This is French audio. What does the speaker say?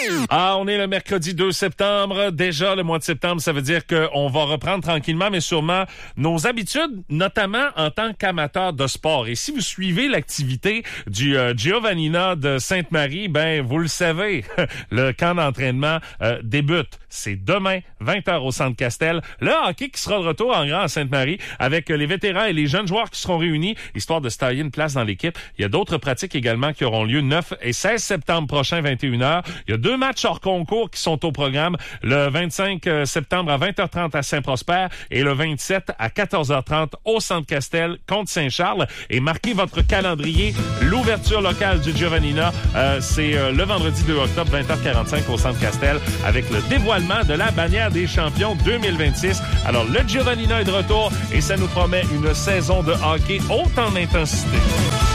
Ah, on est le mercredi 2 septembre. Déjà, le mois de septembre, ça veut dire qu'on va reprendre tranquillement, mais sûrement nos habitudes, notamment en tant qu'amateur de sport. Et si vous suivez l'activité du Giovannina de Sainte-Marie, ben, vous le savez, le camp d'entraînement débute. C'est demain, 20h au Centre Castel. Le hockey qui sera de retour en grand à Sainte-Marie avec les vétérans et les jeunes joueurs qui seront réunis, histoire de se tailler une place dans l'équipe. Il y a d'autres pratiques également qui auront lieu 9 et 16 septembre prochain, 21h. Il y a 2 matchs hors concours qui sont au programme. Le 25 septembre à 20h30 à Saint-Prosper et le 27 à 14h30 au Centre Castel contre Saint-Charles. Et marquez votre calendrier. L'ouverture locale du Giovannina, c'est le vendredi 2 octobre, 20h45 au Centre Castel avec le dévoilement de la bannière des champions 2026. Alors, le Giovannina est de retour et ça nous promet une saison de hockey haute en intensité.